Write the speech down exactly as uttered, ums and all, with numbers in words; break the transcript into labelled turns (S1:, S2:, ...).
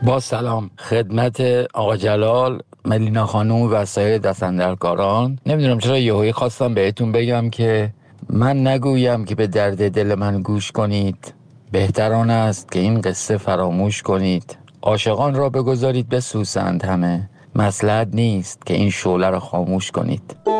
S1: با سلام خدمت آقا جلال، ملینا خانوم و سایر دست‌اندرکاران. نمیدونم چرا یهویی خواستم بهتون بگم که من نگویم که به درد دل من گوش کنید، بهتر آن است که این قصه فراموش کنید. عاشقان را بگذارید بسوزند همه، مصلحت نیست که این شعله را خاموش کنید.